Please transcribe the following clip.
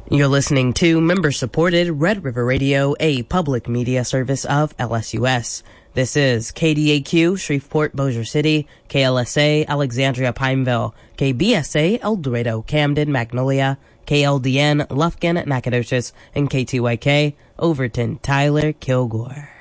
You're listening to member-supported Red River Radio, a public media service of LSUS. This is KDAQ, Shreveport, Bossier City, KLSA, Alexandria, Pineville, KBSA, El Dorado, Camden, Magnolia, KLDN, Lufkin, Nacogdoches, and KTYK, Overton, Tyler, Kilgore.